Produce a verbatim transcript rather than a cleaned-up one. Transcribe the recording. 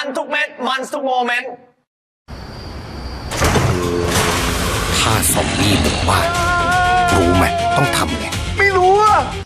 ทุกเม็ดมันทุกโมเมนต์ฆ่าซอมบี้หมู่บ้านรู้ไหมต้องทำไง